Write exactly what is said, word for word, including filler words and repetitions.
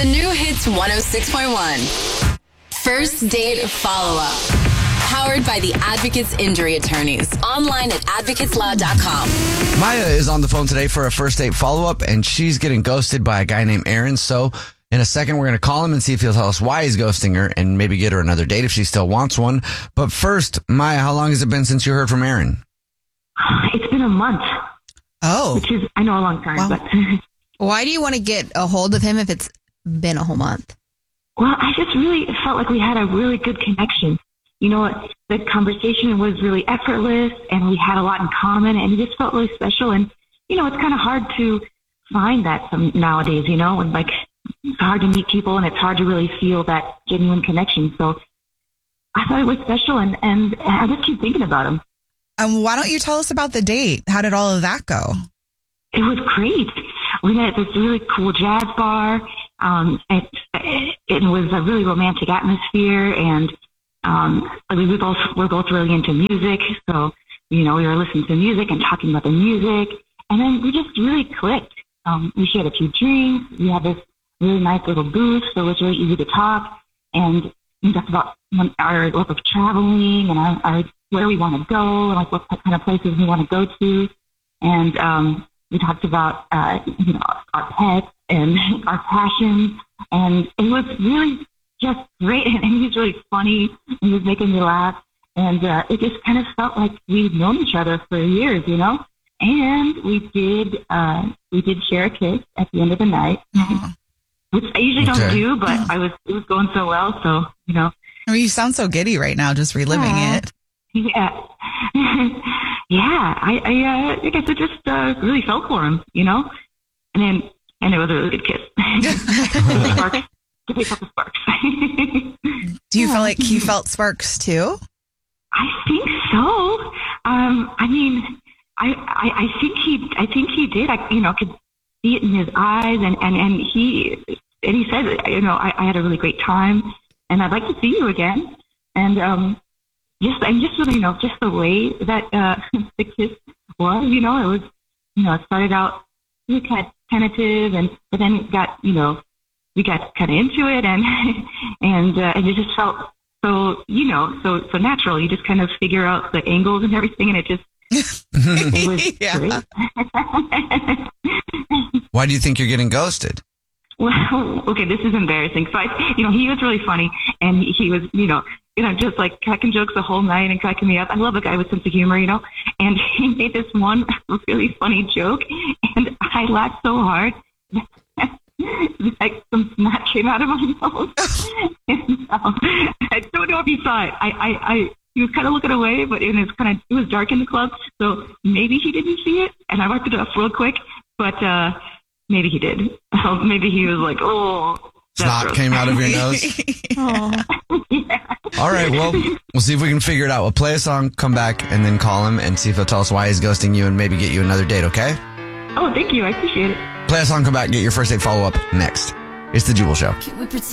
The new Hits one oh six point one. First Date Follow-Up. Powered by the Advocates Injury Attorneys. Online at advocates law dot com. Maya is on the phone today for a first date follow-up, and she's getting ghosted by a guy named Aaron. So in a second, we're going to call him and see if he'll tell us why he's ghosting her and maybe get her another date if she still wants one. But first, Maya, how long has it been since you heard from Aaron? It's been a month. Oh. Which is, I know, a long time. Wow. But Why do you want to get a hold of him if it's been a whole month? Well, I just really felt like we had a really good connection. You know, the conversation was really effortless, and we had a lot in common, and it just felt really special. And, you know, it's kind of hard to find that some nowadays, you know, and like it's hard to meet people, and it's hard to really feel that genuine connection. So I thought it was special, and, and I just keep thinking about him. Um, why don't you tell us about the date? How did all of that go? It was great. We met at this really cool jazz bar. Um, it, it was a really romantic atmosphere, and um, we we both we're both really into music. So, you know, we were listening to music and talking about the music, and then we just really clicked. Um, we shared a few drinks. We had this really nice little booth, so it was really easy to talk. And we talked about our love of traveling and our, our where we want to go, and like what kind of places we want to go to, and um, we talked about uh, you know, our pets and our passions, and it was really just great. And, and he was really funny, and he was making me laugh, and uh, it just kind of felt like we'd known each other for years, you know. And we did uh, we did share a kiss at the end of the night, mm-hmm. which I usually okay. don't do, but I was it was going so well, so you know. I mean, you sound so giddy right now, just reliving Aww. it. Yeah. yeah, I, I, uh, I guess I just uh, really felt for him, you know? And then, and it was a really good kiss. Sparks. To pick up the sparks. Do you feel like he felt sparks too? I think so. Um, I mean, I, I, I think he, I think he did. I, you know, could see it in his eyes, and, and, and he, and he said, you know, I, I had a really great time, and I'd like to see you again. And, um, Just, and just, you know, just the way that uh, the kiss was, you know, it was, you know, it started out really kind of tentative, and but then it got, you know, we got kind of into it, and and uh, and it just felt so, you know, so so natural. You just kind of figure out the angles and everything, and it just it was great. Why do you think you're getting ghosted? Well, okay, this is embarrassing. So I, you know, he was really funny, and he, he was, you know, you know, just like cracking jokes the whole night and cracking me up. I love a guy with sense of humor, you know, and he made this one really funny joke, and I laughed so hard that some snot came out of my nose. And, um, I don't know if he saw it. I, I, I he was kind of looking away, but it was kind of, it was dark in the club, so maybe he didn't see it, and I wiped it off real quick, but uh, maybe he did. So maybe he was like, oh. Snot came out of your nose? Yeah. All right, well, we'll see if we can figure it out. We'll play a song, come back, and then call him and see if he'll tell us why he's ghosting you and maybe get you another date, okay? Oh, thank you. I appreciate it. Play a song, come back, get your first date follow-up next. It's The Jubal Show.